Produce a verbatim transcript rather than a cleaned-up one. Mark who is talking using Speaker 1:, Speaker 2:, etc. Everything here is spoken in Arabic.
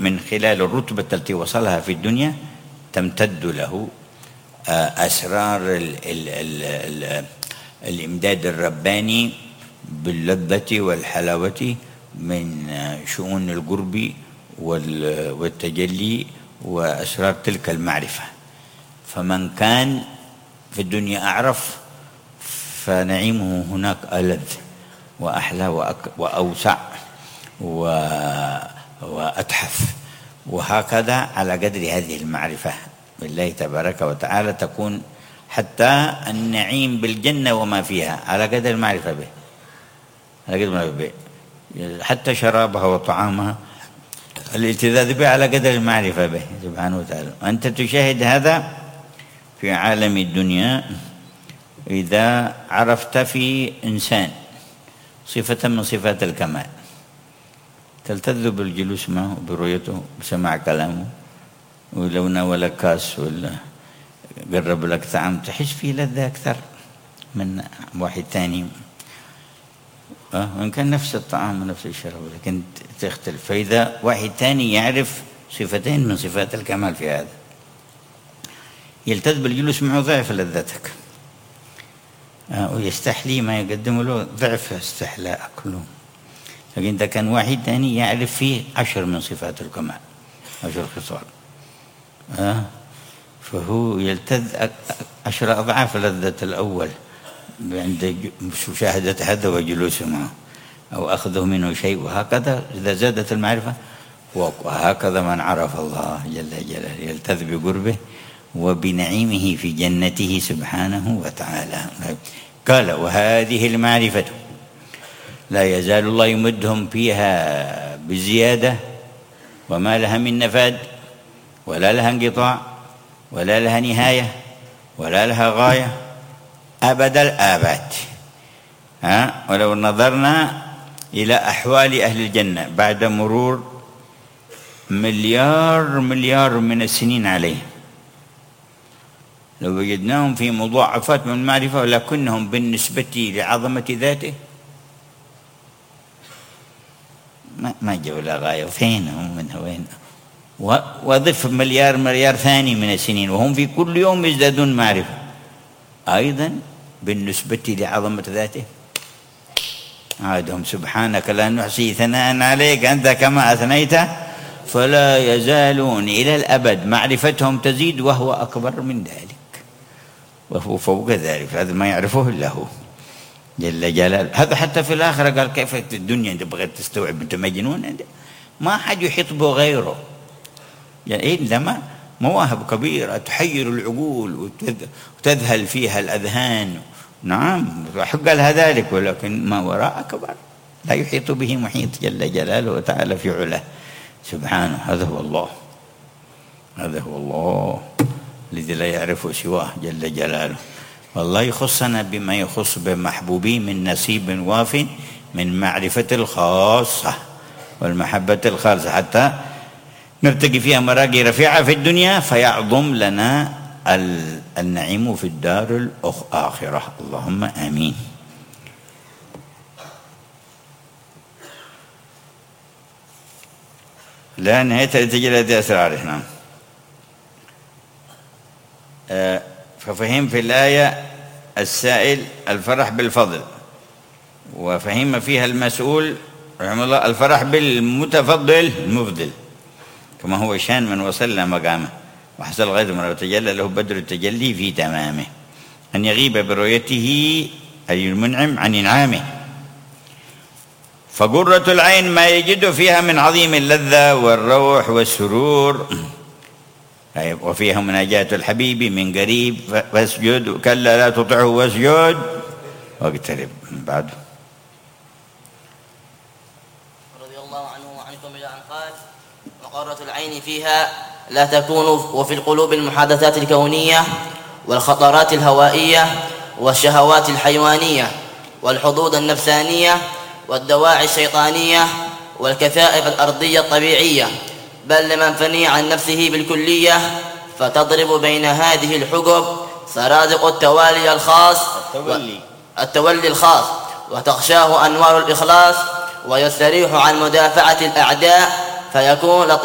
Speaker 1: من خلال الرتبة التي وصلها في الدنيا تمتد له أسرار ال ال ال ال الإمداد الرباني باللذة والحلاوة من شؤون القرب والتجلي وأسرار تلك المعرفة. فمن كان في الدنيا أعرف فنعيمه هناك ألذ وأحلى وأوسع وأتحف، وهكذا على قدر هذه المعرفة بالله تبارك وتعالى تكون حتى النعيم بالجنة وما فيها على قدر المعرفة به، على قدر المعرفة به، حتى شرابها وطعامها الالتذاذ به على قدر المعرفة به سبحانه وتعالى. أنت تشاهد هذا في عالم الدنيا إذا عرفت في إنسان صفة من صفات الكمال تلتذ بالجلوس معه برؤيته بسماع كلامه، ولو ناولك كاس ولا قرب لك طعام تحس فيه لذة أكثر من واحد ثاني، أه وإن كان نفس الطعام ونفس الشراب لكن تختلف. فإذا واحد ثاني يعرف صفتين من صفات الكمال في هذا يلتذ بالجلوس معه ضعف لذتك، أه ويستحلي ما يقدم له ضعف استحلاء كله. لكن إذا كان واحد ثاني يعرف فيه عشر من صفات الكمال، عشر خصال، أه فهو يلتذ عشر أضعاف لذة الأول عند مشاهدة هذا وجلوسه معه أو أخذه منه شيء، وهكذا إذا زادت المعرفة. وهكذا من عرف الله جل جلاله يلتذ بقربه وبنعيمه في جنته سبحانه وتعالى. قال وهذه المعرفة لا يزال الله يمدهم فيها بزيادة وما لها من نفاد ولا لها انقطاع ولا لها نهاية ولا لها غاية أبد الآباد. ها ولو نظرنا إلى أحوال أهل الجنة بعد مرور مليار مليار من السنين عليه لو وجدناهم في مضاعفات من المعرفة ولكنهم بالنسبة لعظمة ذاته ما ما جاءوا لا غاية. فين هم من وين؟ وضف مليار مليار ثاني من السنين وهم في كل يوم يزدادون معرفة أيضا بالنسبة لعظمة ذاته. عادهم سبحانك لا نحصي ثناء عليك أنت كما أثنيت فلا يزالون إلى الأبد معرفتهم تزيد وهو أكبر من ذلك وهو فوق ذلك. هذا ما يعرفه إلا هو جل جلاله. هذا حتى في الآخرة قال كيف في الدنيا أنت بغيت تستوعب أنت مجنون، ما حد يحيط به غيره يعني إنما مواهب كبيرة تحير العقول وتذهل فيها الأذهان. نعم حق لها ذلك ولكن ما وراء أكبر لا يحيط به محيط جل جلاله وتعالى في علاه سبحانه. هذا هو الله، هذا هو الله الذي لا يعرف سواه جل جلاله. والله يخصنا بما يخص بمحبوبين من نصيب واف من معرفة الخاصة والمحبة الخالصة حتى نرتقي فيها مراقي رفيعة في الدنيا فيعظم لنا النعيم في الدار الآخرة. اللهم آمين. لا نهاية لتجلى أسراره. نعم. آه ففهم في الآية السائل الفرح بالفضل، وفهم فيها المسؤول رحمه الله الفرح بالمتفضل المفضل كما هو شان من وصل مقامه وحصل غير من وتجلى له بدر التجلي في تمامه أن يغيب برؤيته أي المنعم عن إنعامه. فقرة العين ما يجد فيها من عظيم اللذة والروح والسرور، وفيها مناجاة الحبيب من قريب فاسجد كلا لا تطعه واسجد واقترب. بعده
Speaker 2: رضي الله عنه وعنكم إلى أن قال وقرة العين فيها لا تكون وفي القلوب المحادثات الكونية والخطرات الهوائية والشهوات الحيوانية والحظوظ النفسانية والدواعي الشيطانية والكثائر الأرضية الطبيعية، بل لمن فني عن نفسه بالكلية فتضرب بين هذه الحقب سرادق التوالي الخاص التولي, التولي الخاص وتغشاه أنوار الإخلاص ويستريح عن مدافعة الأعداء فيكون